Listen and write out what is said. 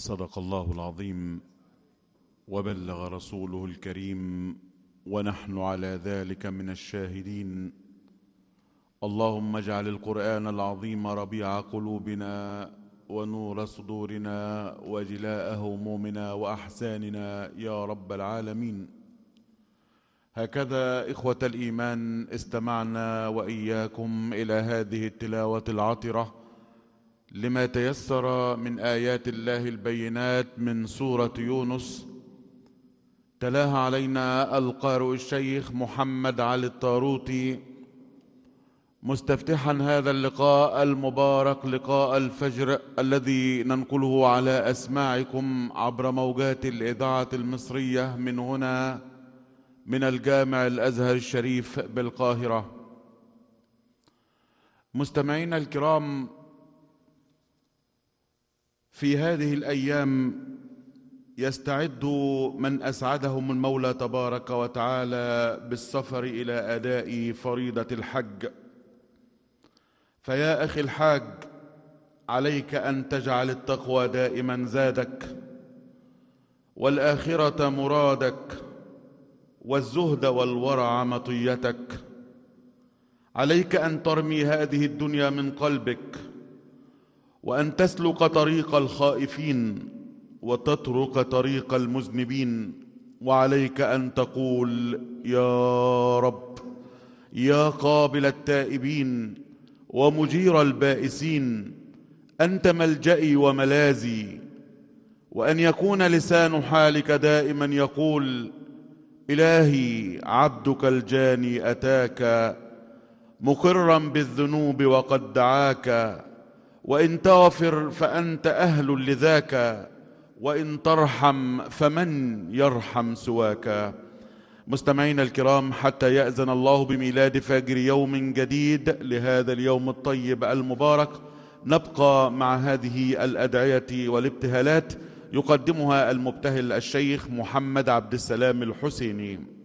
صدق الله العظيم وبلغ رسوله الكريم ونحن على ذلك من الشاهدين. اللهم اجعل القرآن العظيم ربيع قلوبنا ونور صدورنا وجلاء همومنا وأحزاننا يا رب العالمين. هكذا إخوة الإيمان استمعنا وإياكم إلى هذه التلاوة العطرة لما تيسر من آيات الله البينات من سورة يونس، تلاها علينا القارئ الشيخ محمد علي الطاروطي، مستفتحا هذا اللقاء المبارك لقاء الفجر الذي ننقله على أسماعكم عبر موجات الإذاعة المصرية من هنا من الجامع الأزهر الشريف بالقاهرة. مستمعينا الكرام، في هذه الأيام يستعد من أسعدهم المولى تبارك وتعالى بالسفر إلى أداء فريضة الحج. فيا أخي الحاج، عليك أن تجعل التقوى دائما زادك، والآخرة مرادك، والزهد والورع مطيتك. عليك أن ترمي هذه الدنيا من قلبك، وأن تسلك طريق الخائفين وتترك طريق المذنبين. وعليك أن تقول يا رب يا قابل التائبين ومجير البائسين، أنت ملجئي وملاذي. وأن يكون لسان حالك دائما يقول إلهي عبدك الجاني أتاك مقرا بالذنوب وقد دعاك، وإن تغفر فأنت أهل لذاك، وإن ترحم فمن يرحم سواك. مستمعينا الكرام، حتى يأذن الله بميلاد فجر يوم جديد لهذا اليوم الطيب المبارك، نبقى مع هذه الأدعية والابتهالات يقدمها المبتهل الشيخ محمد عبد السلام الحسيني.